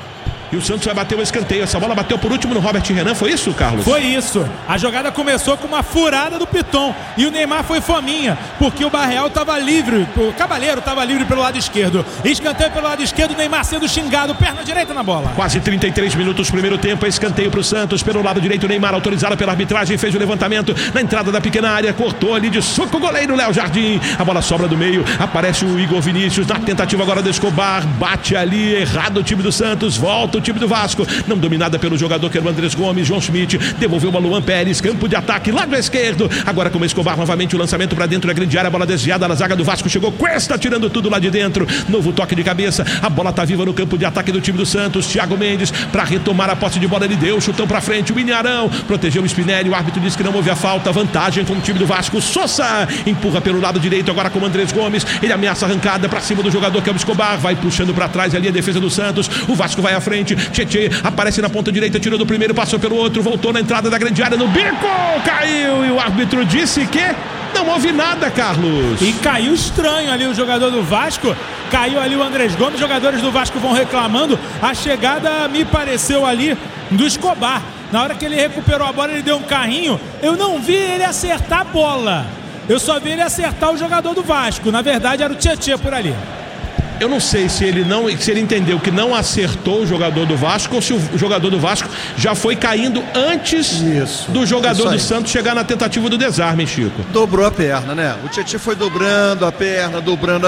E o Santos vai bater o escanteio. Essa bola bateu por último no Robert Renan, foi isso, Carlos? Foi isso. A jogada começou com uma furada do Piton e o Neymar foi fominha, porque o Barreal estava livre, o Cabaleiro estava livre pelo lado esquerdo. Escanteio pelo lado esquerdo, o Neymar sendo xingado, perna direita na bola. Quase 33 minutos, primeiro tempo, escanteio para o Santos, pelo lado direito, o Neymar, autorizado pela arbitragem, fez o levantamento na entrada da pequena área, cortou ali de soco o goleiro Léo Jardim. A bola sobra do meio, aparece o Igor Vinícius, na tentativa agora do Escobar, bate ali, errado o time do Santos, volta o time do Vasco, não dominada pelo jogador que era o Andrés Gomes. João Schmidt devolveu a Luan Pérez, campo de ataque, lado esquerdo, agora com o Escobar novamente, o lançamento para dentro da grande área, a bola desviada na zaga do Vasco, chegou Cuesta tirando tudo lá de dentro, novo toque de cabeça, a bola tá viva no campo de ataque do time do Santos. Thiago Mendes para retomar a posse de bola, ele deu chutão para frente, o Minharão protegeu o Spinelli, o árbitro disse que não houve a falta, vantagem com o time do Vasco. Sousa empurra pelo lado direito agora com o Andrés Gomes, ele ameaça a arrancada para cima do jogador que é o Escobar, vai puxando para trás ali a defesa do Santos, o Vasco vai à frente, Tietê aparece na ponta direita, tirou do primeiro, passou pelo outro, voltou na entrada da grande área, no bico, caiu e o árbitro disse que não houve nada, Carlos. E caiu estranho ali o jogador do Vasco, caiu ali o Andrés Gomes, os jogadores do Vasco vão reclamando, a chegada me pareceu ali do Escobar, na hora que ele recuperou a bola ele deu um carrinho, eu não vi ele acertar a bola, eu só vi ele acertar o jogador do Vasco, na verdade era o Tietê por ali. Eu não sei se ele entendeu que não acertou o jogador do Vasco ou se o jogador do Vasco já foi caindo antes do jogador do Santos chegar na tentativa do desarme, Chico. Dobrou a perna, né? O Tietê foi dobrando a perna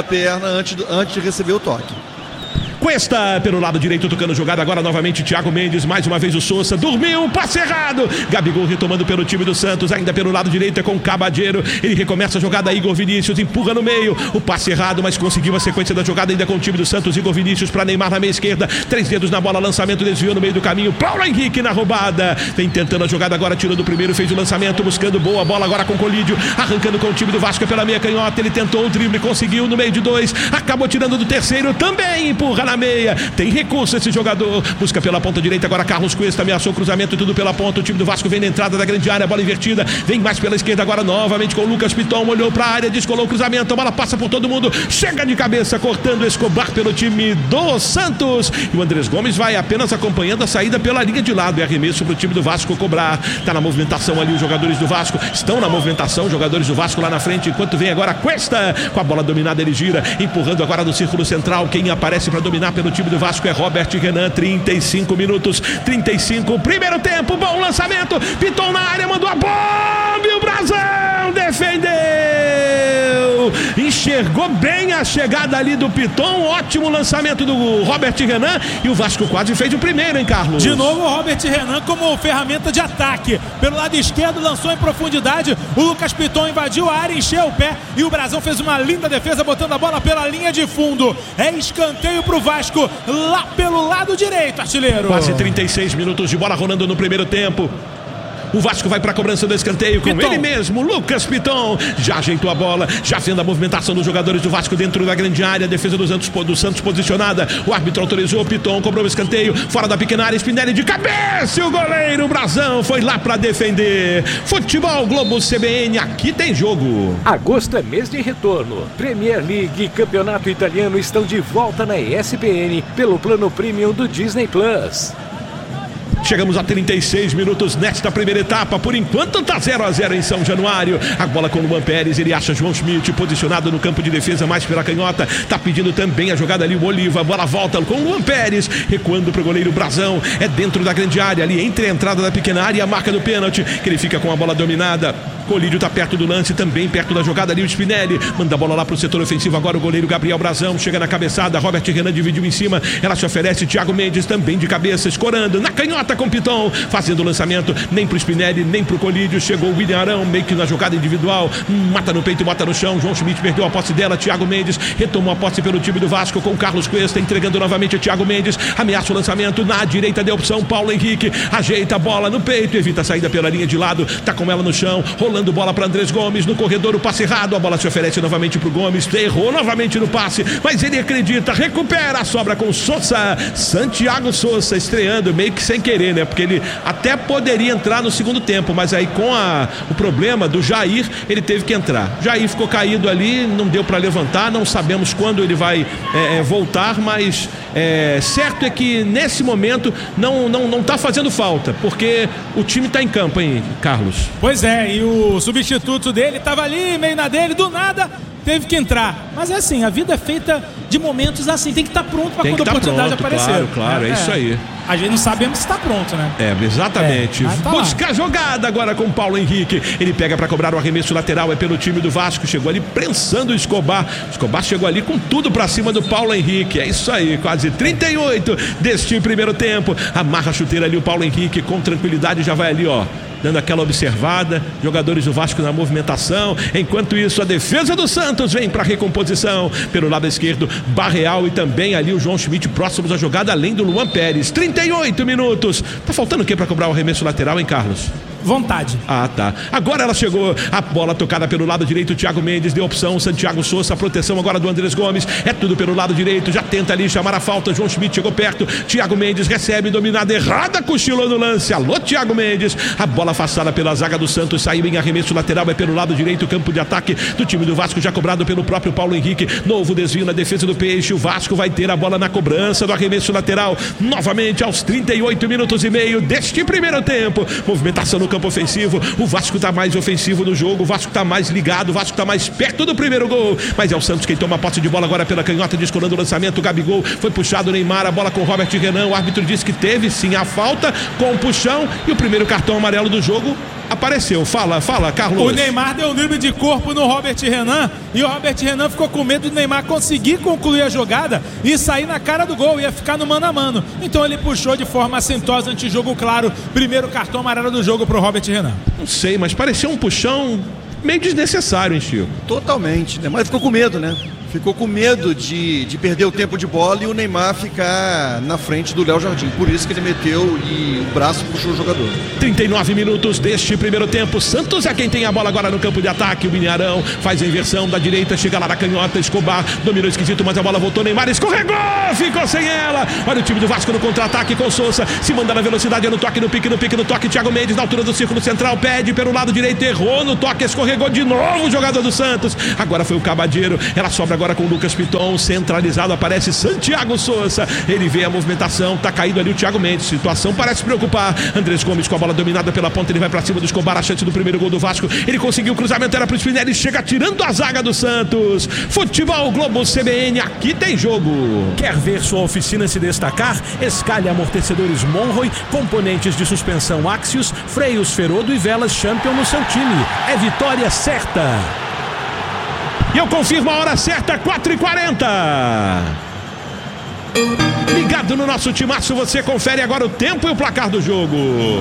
antes de receber o toque. Cuesta pelo lado direito tocando jogada, agora novamente Thiago Mendes, mais uma vez o Sousa, dormiu, passe errado, Gabigol retomando pelo time do Santos, ainda pelo lado direito é com o Cabadeiro, ele recomeça a jogada, Igor Vinícius empurra no meio, o passe errado, mas conseguiu a sequência da jogada ainda com o time do Santos, Igor Vinícius para Neymar na meia esquerda, 3 dedos na bola, lançamento, desviou no meio do caminho, Paulo Henrique na roubada, vem tentando a jogada agora, tirou do primeiro, fez o lançamento, buscando boa bola agora com Colídio, arrancando com o time do Vasco pela meia canhota, ele tentou o drible, conseguiu no meio de 2, acabou tirando do terceiro, também empurra na meia, tem recurso esse jogador, busca pela ponta direita agora Carlos Cuesta, ameaçou o cruzamento, tudo pela ponta, o time do Vasco vem na entrada da grande área, bola invertida, vem mais pela esquerda agora novamente com o Lucas Piton, olhou pra área, descolou o cruzamento, a bola passa por todo mundo, chega de cabeça, cortando Escobar pelo time do Santos, e o Andrés Gomes vai apenas acompanhando a saída pela linha de lado, e arremesso pro time do Vasco cobrar, tá na movimentação ali os jogadores do Vasco, estão na movimentação, os jogadores do Vasco lá na frente, enquanto vem agora Cuesta, com a bola dominada ele gira, empurrando agora no círculo central, quem aparece para dominar pelo time do Vasco é Robert Renan, 35 minutos, 35, primeiro tempo, bom lançamento, Piton na área, mandou a bomba e o Brasão defendeu, enxergou bem a chegada ali do Piton, ótimo lançamento do Robert Renan e o Vasco quase fez o primeiro, hein, Carlos? De novo o Robert Renan como ferramenta de ataque, pelo lado esquerdo lançou em profundidade, o Lucas Piton invadiu a área, encheu o pé e o Brasão fez uma linda defesa botando a bola pela linha de fundo, é escanteio pro Vasco, lá pelo lado direito, artilheiro. Quase 36 minutos de bola rolando no primeiro tempo. O Vasco vai para a cobrança do escanteio com ele mesmo, Lucas Piton, já ajeitou a bola, já vendo a movimentação dos jogadores do Vasco dentro da grande área, a defesa do Santos posicionada, o árbitro autorizou, Piton cobrou o escanteio, fora da pequena área, Spinelli de cabeça, e o goleiro Brasão foi lá para defender. Futebol Globo CBN, aqui tem jogo. Agosto é mês de retorno, Premier League e Campeonato Italiano estão de volta na ESPN pelo plano premium do Disney Plus. Chegamos a 36 minutos nesta primeira etapa. Por enquanto tá 0-0 em São Januário. A bola com o Luan Pérez, ele acha João Schmidt posicionado no campo de defesa mais pela canhota. Tá pedindo também a jogada ali o Oliva. A bola volta com o Luan Pérez, recuando pro goleiro Brasão. É dentro da grande área, ali entre a entrada da pequena área e a marca do pênalti, que ele fica com a bola dominada. Colídio tá perto do lance, também perto da jogada ali o Spinelli, manda a bola lá pro setor ofensivo, agora o goleiro Gabriel Brasão, chega na cabeçada, Robert Renan dividiu em cima, ela se oferece, Thiago Mendes também de cabeça, escorando, na canhota com Piton, fazendo o lançamento, nem pro Spinelli, nem pro Colídio, chegou o William Arão, meio que na jogada individual, mata no peito e bota no chão, João Schmidt perdeu a posse dela, Thiago Mendes retomou a posse pelo time do Vasco com o Carlos Cuesta, entregando novamente a Thiago Mendes, ameaça o lançamento, na direita de opção, Paulo Henrique, ajeita a bola no peito, evita a saída pela linha de lado, tá com ela no chão, rolando bola para Andrés Gomes, no corredor o passe errado, a bola se oferece novamente pro Gomes, errou novamente no passe, mas ele acredita, recupera a sobra com Sousa, Santiago Sousa estreando meio que sem querer também, né? Porque ele até poderia entrar no segundo tempo, mas aí com o problema do Jair, ele teve que entrar. Jair ficou caído ali, não deu para levantar, não sabemos quando ele vai voltar, mas certo é que nesse momento não tá fazendo falta, porque o time tá em campo, hein, Carlos? Pois é, e o substituto dele tava ali, meio na dele, do nada teve que entrar. Mas é assim, a vida é feita de momentos assim, tem que estar pronto para quando a oportunidade aparecer. Claro, é isso aí. A gente não sabemos se está pronto, né? Exatamente. Tá busca a jogada agora com o Paulo Henrique. Ele pega para cobrar o arremesso lateral, é pelo time do Vasco. Chegou ali prensando o Escobar. Escobar chegou ali com tudo para cima do Paulo Henrique. É isso aí, quase 38 deste primeiro tempo. Amarra a chuteira ali o Paulo Henrique com tranquilidade, já vai ali, ó, dando aquela observada, jogadores do Vasco na movimentação. Enquanto isso, a defesa do Santos vem para recomposição. Pelo lado esquerdo, Barreal e também ali o João Schmidt próximos à jogada, além do Luan Pérez. 38 minutos. Tá faltando o que para cobrar o arremesso lateral, hein, Carlos? Vontade. Tá. Agora ela chegou. A bola tocada pelo lado direito. Thiago Mendes deu opção. Santiago Souza. A proteção agora do Andrés Gomes. É tudo pelo lado direito. Já tenta ali chamar a falta. João Schmidt chegou perto. Thiago Mendes recebe. Dominada errada. Cochilou no lance. Alô, Thiago Mendes. A bola afastada pela zaga do Santos. Saiu em arremesso lateral. É pelo lado direito. Campo de ataque do time do Vasco. Já cobrado pelo próprio Paulo Henrique. Novo desvio na defesa do Peixe. O Vasco vai ter a bola na cobrança do arremesso lateral. Novamente aos 38 minutos e meio deste primeiro tempo. Movimentação no campo ofensivo. O Vasco tá mais ofensivo no jogo. O Vasco tá mais ligado. O Vasco tá mais perto do primeiro gol. Mas é o Santos quem toma posse de bola agora pela canhota, descolando o lançamento. O Gabigol foi puxado. Neymar, a bola com Robert Renan. O árbitro disse que teve sim a falta com o puxão. E o primeiro cartão amarelo do jogo apareceu. Fala, Carlos. O Neymar deu um drible de corpo no Robert Renan e o Robert Renan ficou com medo do Neymar conseguir concluir a jogada e sair na cara do gol, ia ficar no mano a mano. Então ele puxou de forma assintosa, antijogo claro. Primeiro cartão amarelo do jogo pro Robert Renan. Não sei, mas parecia um puxão meio desnecessário, hein, Chico? Totalmente, né? Mas ficou com medo, né? Ficou com medo de perder o tempo de bola e o Neymar ficar na frente do Léo Jardim. Por isso que ele meteu e o braço puxou o jogador. 39 minutos deste primeiro tempo. Santos é quem tem a bola agora no campo de ataque. O Minharão faz a inversão da direita, chega lá na canhota. Escobar dominou esquisito, mas a bola voltou. Neymar escorregou, ficou sem ela. Olha o time do Vasco no contra-ataque com Souza. Se manda na velocidade, no toque, no pique, no toque. Thiago Mendes na altura do círculo central, pede pelo lado direito, errou no toque, escorregou de novo o jogador do Santos. Agora foi o Cabadeiro. Ela sobra agora com o Lucas Piton, centralizado, aparece Santiago Souza, ele vê a movimentação, tá caído ali o Thiago Mendes, situação parece preocupar. Andrés Gomes com a bola dominada pela ponta, ele vai pra cima do Escobar, a chance do primeiro gol do Vasco, ele conseguiu o cruzamento, era pro Spinelli, chega tirando a zaga do Santos. Futebol Globo CBN, aqui tem jogo. Quer ver sua oficina se destacar? Escalhe amortecedores Monroy, componentes de suspensão Axios, freios Ferodo e velas Champion no seu time. É vitória certa. E eu confirmo a hora certa, 4h40. Ligado no nosso timaço, você confere agora o tempo e o placar do jogo.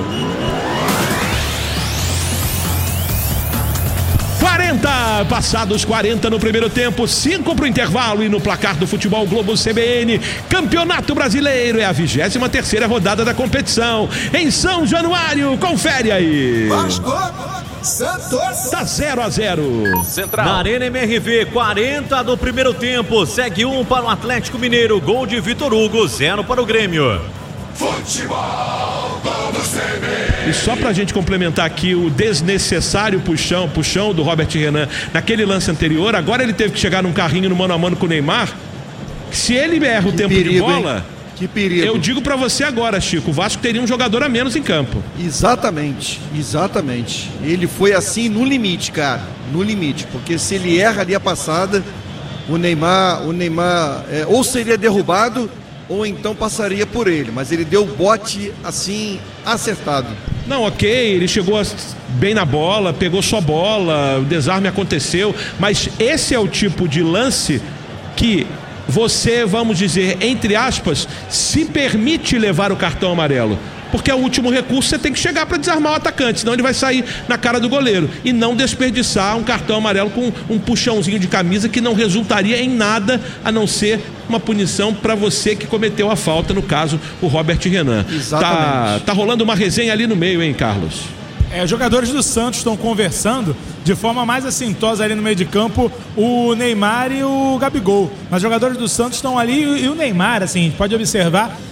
40, passados 40 no primeiro tempo, 5 para o intervalo e no placar do Futebol Globo CBN, Campeonato Brasileiro, é a 23ª rodada da competição, em São Januário, confere aí. Vasco, Santos. Tá 0-0. Central. Na Arena MRV, 40 do primeiro tempo, segue 1 para o Atlético Mineiro, gol de Vitor Hugo, 0 para o Grêmio. Futebol Globo CBN. E só pra gente complementar aqui o desnecessário puxão do Robert Renan naquele lance anterior, agora ele teve que chegar num carrinho no mano a mano com o Neymar. Se ele erra o tempo perigo, de bola, hein? Que perigo. Eu digo pra você agora, Chico, o Vasco teria um jogador a menos em campo. Exatamente. Ele foi assim no limite, cara, no limite, porque se ele erra ali a passada, o Neymar ou seria derrubado ou então passaria por ele, mas ele deu o bote assim, acertado. Não, ok, ele chegou bem na bola, pegou só bola, o desarme aconteceu, mas esse é o tipo de lance que você, vamos dizer, entre aspas, se permite levar o cartão amarelo. Porque é o último recurso, você tem que chegar para desarmar o atacante, senão ele vai sair na cara do goleiro. E não desperdiçar um cartão amarelo com um puxãozinho de camisa que não resultaria em nada, a não ser uma punição para você que cometeu a falta, no caso, o Robert Renan. Exatamente. Tá rolando uma resenha ali no meio, hein, Carlos? Os jogadores do Santos estão conversando de forma mais assintosa ali no meio de campo, o Neymar e o Gabigol. Mas os jogadores do Santos estão ali e o Neymar, assim, a gente pode observar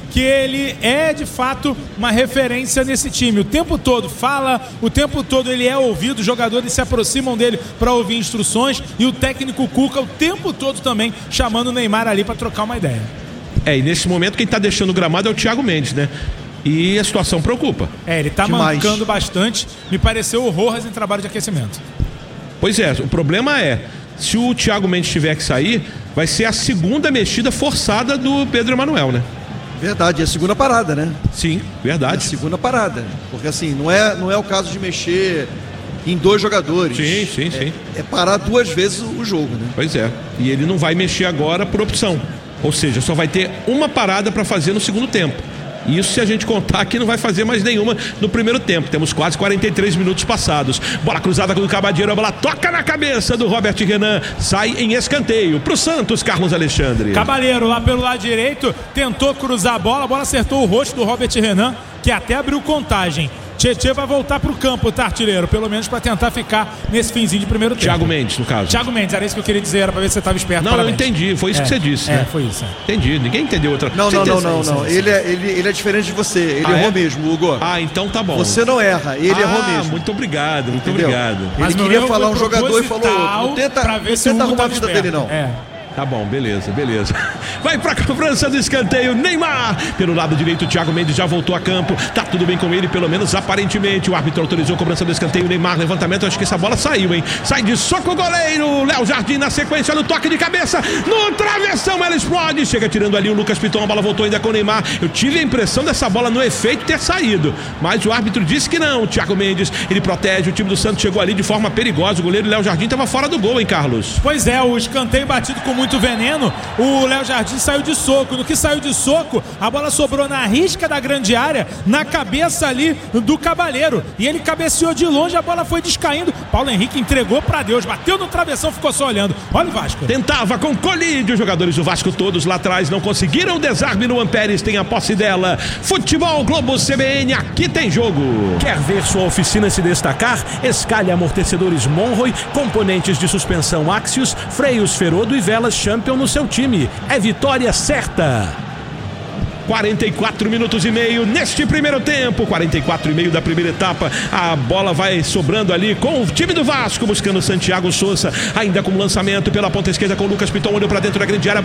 que ele é de fato uma referência nesse time. O tempo todo fala, o tempo todo ele é ouvido, os jogadores se aproximam dele para ouvir instruções e o técnico Cuca o tempo todo também chamando o Neymar ali para trocar uma ideia. E nesse momento quem tá deixando o gramado é o Thiago Mendes, né? E a situação preocupa. Ele tá mancando bastante. Me pareceu o Rojas em trabalho de aquecimento. Pois é, o problema é, se o Thiago Mendes tiver que sair, vai ser a segunda mexida forçada do Pedro Emanuel, né? Verdade, é a segunda parada, né? Sim, verdade. É a segunda parada. Porque assim, não é o caso de mexer em 2 jogadores. Sim. É parar 2 vezes o jogo, né? Pois é. E ele não vai mexer agora por opção. Ou seja, só vai ter uma parada para fazer no segundo tempo. Isso se a gente contar que não vai fazer mais nenhuma no primeiro tempo. Temos quase 43 minutos passados. Bola cruzada com o Cabadeiro, a bola toca na cabeça do Robert Renan. Sai em escanteio pro Santos, Carlos Alexandre. Cabalheiro lá pelo lado direito tentou cruzar a bola acertou o rosto do Robert Renan, que até abriu contagem. Tietê vai voltar pro campo, tá, artilheiro? Pelo menos pra tentar ficar nesse finzinho de primeiro tempo. Thiago Mendes, no caso. Thiago Mendes, era isso que eu queria dizer, era pra ver se você tava esperto. Não, parabéns. Eu entendi, foi isso que você disse, né? Foi isso. Entendi, ninguém entendeu outra. Não. Ele é diferente de você, ele errou mesmo, Hugo. Então tá bom. Você não erra, ele errou mesmo. Muito obrigado, muito obrigado. Mas ele queria falar um jogador e falou outro. Não tenta arrumar a vida dele, não. Tá bom, beleza. Vai pra cobrança do escanteio, Neymar. Pelo lado direito, o Thiago Mendes já voltou a campo. Tá tudo bem com ele, pelo menos aparentemente. O árbitro autorizou a cobrança do escanteio, Neymar, levantamento. Acho que essa bola saiu, hein? Sai de soco o goleiro. Léo Jardim na sequência, no toque de cabeça. No travessão, ela explode. Chega tirando ali o Lucas Piton. A bola voltou ainda com o Neymar. Eu tive a impressão dessa bola no efeito ter saído. Mas o árbitro disse que não. O Thiago Mendes, ele protege. O time do Santos chegou ali de forma perigosa. O goleiro Léo Jardim estava fora do gol, hein, Carlos? Pois é, o escanteio batido com muito veneno, o Léo Jardim saiu de soco. No que saiu de soco, a bola sobrou na risca da grande área, na cabeça ali do Cabalheiro, e ele cabeceou de longe, a bola foi descaindo. Paulo Henrique entregou pra Deus, bateu no travessão, ficou só olhando. Olha o Vasco. Tentava com colírio, os jogadores do Vasco todos lá atrás não conseguiram o desarme. no Ampères tem a posse dela. Futebol Globo CBN, aqui tem jogo. Quer ver sua oficina se destacar? Escalhe amortecedores Monroy, componentes de suspensão Axios, freios Ferodo e velas Champion no seu time. É vitória certa. 44 minutos e meio neste primeiro tempo, 44 e meio da primeira etapa. A bola vai sobrando ali com o time do Vasco, buscando Santiago Souza, ainda com lançamento pela ponta esquerda com o Lucas Piton, olhou para dentro da grande área.